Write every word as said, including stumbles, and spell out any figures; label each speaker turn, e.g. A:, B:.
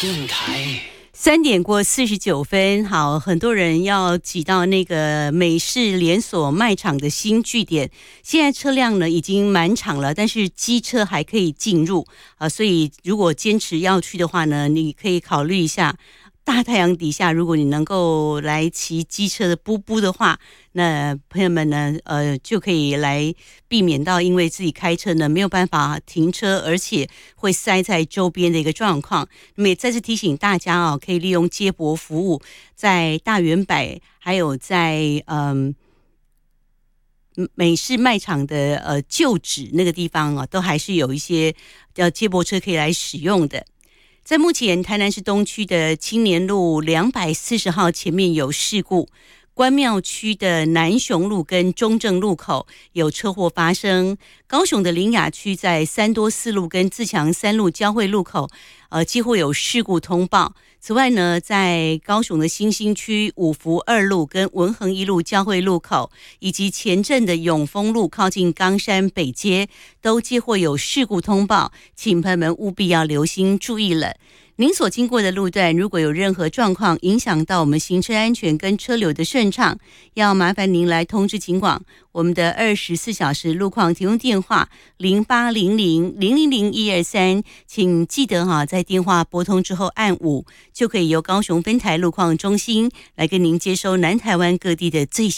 A: 电台。
B: 三点过四十九分，好，很多人要挤到那个美式连锁卖场的新据点。现在车辆呢已经满场了，但是机车还可以进入啊，所以如果坚持要去的话呢，你可以考虑一下。大太阳底下，如果你能够来骑机车的步步的话，那朋友们呢，呃，就可以来避免到因为自己开车呢没有办法停车，而且会塞在周边的一个状况。那么也再次提醒大家哦，可以利用接驳服务，在大圆柏还有在嗯。美式卖场的呃旧址那个地方啊，都还是有一些呃接驳车可以来使用的。在目前台南市东区的青年路两百四十号前面有事故，关庙区的南雄路跟中正路口有车祸发生，高雄的苓雅区在三多四路跟自强三路交汇路口呃，几乎有事故通报。此外呢，在高雄的新兴区五福二路跟文衡一路交汇路口，以及前镇的永丰路靠近冈山北街，都接获有事故通报，请朋友们务必要留心注意了。您所经过的路段，如果有任何状况影响到我们行车安全跟车流的顺畅，要麻烦您来通知警广。我们的二十四小时路况提供电话零八零零零零零一二三，请记得哈，在电话拨通之后按五，就可以由高雄分台路况中心来跟您接收南台湾各地的最新